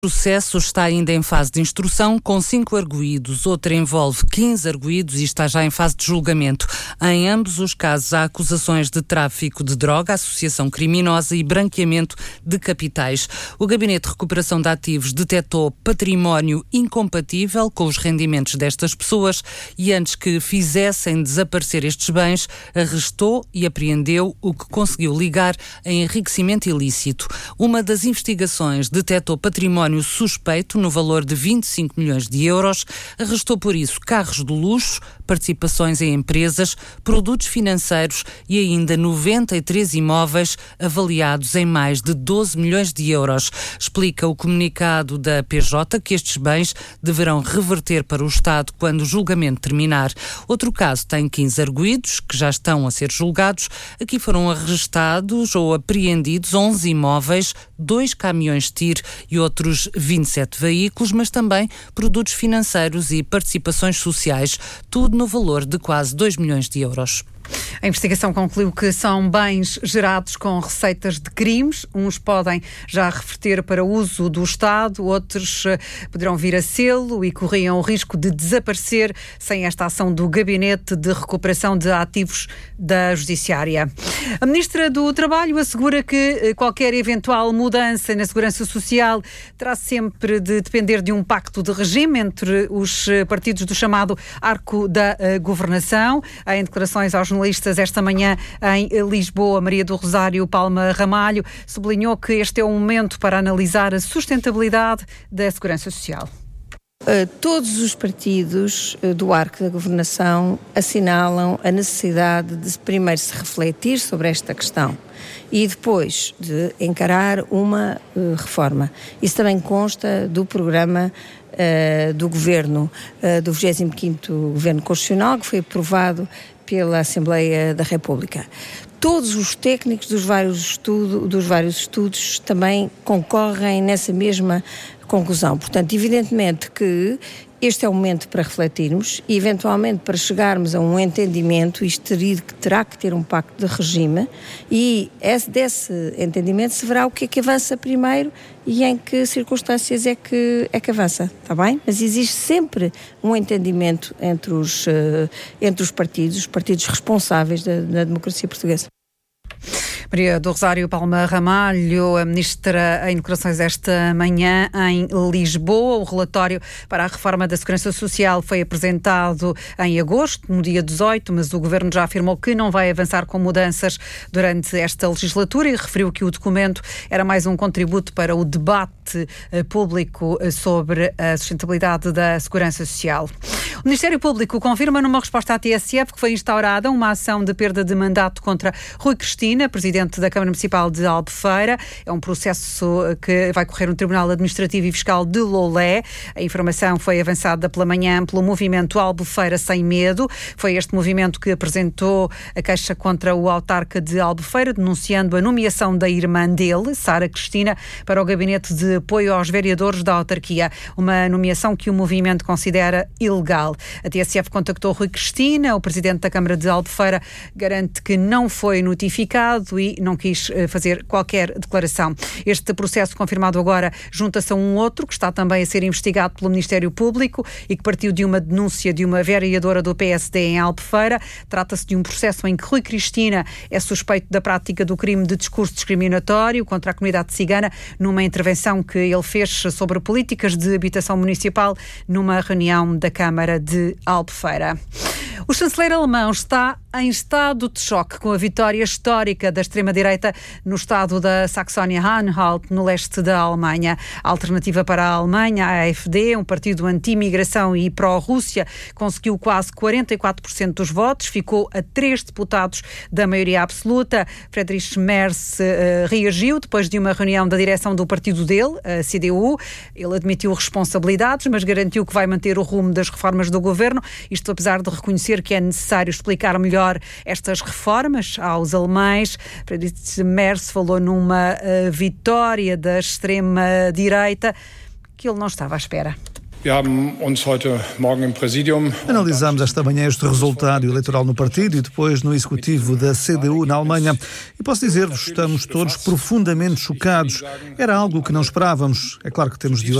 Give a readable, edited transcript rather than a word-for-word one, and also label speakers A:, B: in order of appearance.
A: O processo está ainda em fase de instrução, com 5 arguídos. Outro envolve 15 arguídos e está já em fase de julgamento. Em ambos os casos, há acusações de tráfico de droga, associação criminosa e branqueamento de capitais. O Gabinete de Recuperação de Ativos detectou património incompatível com os rendimentos destas pessoas e, antes que fizessem desaparecer estes bens, arrestou e apreendeu o que conseguiu ligar a enriquecimento ilícito. Uma das investigações detectou património suspeito no valor de 25 milhões de euros, arrestou por isso carros de luxo, participações em empresas, produtos financeiros e ainda 93 imóveis avaliados em mais de 12 milhões de euros. Explica o comunicado da PJ que estes bens deverão reverter para o Estado quando o julgamento terminar. Outro caso tem 15 arguídos que já estão a ser julgados. Aqui foram arrestados ou apreendidos 11 imóveis, 2 caminhões TIR e outros 27 veículos, mas também produtos financeiros e participações sociais, tudo no valor de quase 2 milhões de euros.
B: A investigação concluiu que são bens gerados com receitas de crimes. Uns podem já reverter para uso do Estado, outros poderão vir a sê-lo e corriam o risco de desaparecer sem esta ação do Gabinete de Recuperação de Ativos da Judiciária. A Ministra do Trabalho assegura que qualquer eventual mudança na segurança social terá sempre de depender de um pacto de regime entre os partidos do chamado arco da governação. Em declarações aos jornalistas esta manhã em Lisboa, Maria do Rosário Palma Ramalho sublinhou que este é o momento para analisar a sustentabilidade da segurança social.
C: Todos os partidos do arco da governação assinalam a necessidade de primeiro se refletir sobre esta questão e depois de encarar uma reforma. Isso também consta do programa do Governo, do 25º Governo Constitucional, que foi aprovado pela Assembleia da República. Todos os técnicos dos vários estudos também concorrem nessa mesma conclusão. Portanto, evidentemente que este é o momento para refletirmos e, eventualmente, para chegarmos a um entendimento, isto terá que ter um pacto de regime e desse entendimento se verá o que é que avança primeiro e em que circunstâncias é que avança, está bem? Mas existe sempre um entendimento entre os partidos responsáveis da democracia portuguesa.
B: Maria do Rosário Palma Ramalho, a Ministra em declarações esta manhã em Lisboa. O relatório para a reforma da Segurança Social foi apresentado em agosto, no dia 18, mas o Governo já afirmou que não vai avançar com mudanças durante esta legislatura e referiu que o documento era mais um contributo para o debate público sobre a sustentabilidade da Segurança Social. O Ministério Público confirma numa resposta à TSF que foi instaurada uma ação de perda de mandato contra Rui Cristina, Presidente da Câmara Municipal de Albufeira. É um processo que vai correr no Tribunal Administrativo e Fiscal de Loulé. A informação foi avançada pela manhã pelo movimento Albufeira Sem Medo. Foi este movimento que apresentou a queixa contra o autarca de Albufeira, denunciando a nomeação da irmã dele, Sara Cristina, para o Gabinete de Apoio aos Vereadores da autarquia. Uma nomeação que o movimento considera ilegal. A TSF contactou Rui Cristina. O Presidente da Câmara de Albufeira garante que não foi notificado e não quis fazer qualquer declaração. Este processo confirmado agora junta-se a um outro que está também a ser investigado pelo Ministério Público e que partiu de uma denúncia de uma vereadora do PSD em Albufeira. Trata-se de um processo em que Rui Cristina é suspeito da prática do crime de discurso discriminatório contra a comunidade cigana numa intervenção que ele fez sobre políticas de habitação municipal numa reunião da Câmara de Albufeira. O chanceler alemão está em estado de choque com a vitória histórica da extrema-direita no estado da Saxónia-Anhalt, no leste da Alemanha. A alternativa para a Alemanha, a AfD, um partido anti-imigração e pró-Rússia, conseguiu quase 44% dos votos, ficou a 3 deputados da maioria absoluta. Friedrich Merz reagiu depois de uma reunião da direção do partido dele, a CDU. Ele admitiu responsabilidades, mas garantiu que vai manter o rumo das reformas do governo, isto apesar de reconhecer que é necessário explicar melhor estas reformas aos alemães. Friedrich Merz falou numa vitória da extrema-direita que ele não estava à espera.
D: Analisámos esta manhã este resultado eleitoral no partido e depois no executivo da CDU na Alemanha. E posso dizer-vos, estamos todos profundamente chocados. Era algo que não esperávamos. É claro que temos de